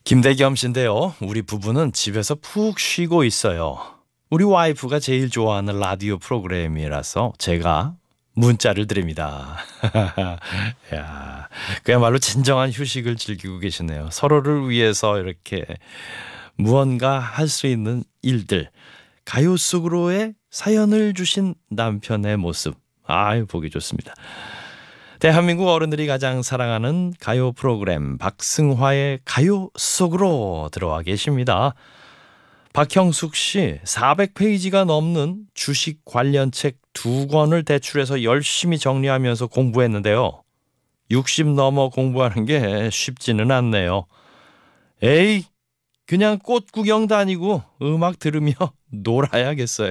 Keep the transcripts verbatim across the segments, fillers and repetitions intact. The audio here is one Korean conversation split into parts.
김대겸 씨인데요. 우리 부부는 집에서 푹 쉬고 있어요. 우리 와이프가 제일 좋아하는 라디오 프로그램이라서 제가 문자를 드립니다. 야, 그야말로 진정한 휴식을 즐기고 계시네요. 서로를 위해서 이렇게 무언가 할 수 있는 일들. 가요 속으로의 사연을 주신 남편의 모습. 아유, 보기 좋습니다. 대한민국 어른들이 가장 사랑하는 가요 프로그램 박승화의 가요 속으로 들어와 계십니다. 박형숙 씨 사백 페이지가 넘는 주식 관련 책 두 권을 대출해서 열심히 정리하면서 공부했는데요. 육십 넘어 공부하는 게 쉽지는 않네요. 에이, 그냥 꽃 구경 다니고 음악 들으며 놀아야겠어요.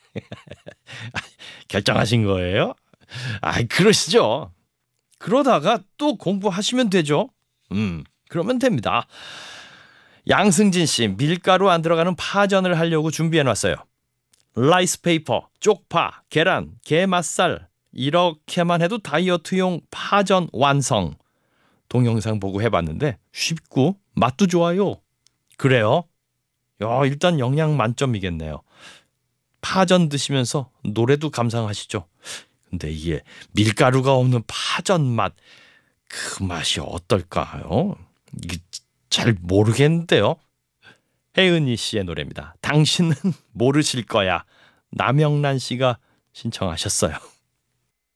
결정하신 거예요? 아이, 그러시죠. 그러다가 또 공부하시면 되죠. 음, 그러면 됩니다. 양승진 씨, 밀가루 안 들어가는 파전을 하려고 준비해놨어요. 라이스 페이퍼, 쪽파, 계란, 게맛살 이렇게만 해도 다이어트용 파전 완성. 동영상 보고 해봤는데 쉽고 맛도 좋아요. 그래요? 야, 일단 영양 만점이겠네요. 파전 드시면서 노래도 감상하시죠. 근데 이게 밀가루가 없는 파전 맛, 그 맛이 어떨까요? 이게 잘 모르겠는데요. 혜은이 씨의 노래입니다. 당신은 모르실 거야. 남영란 씨가 신청하셨어요.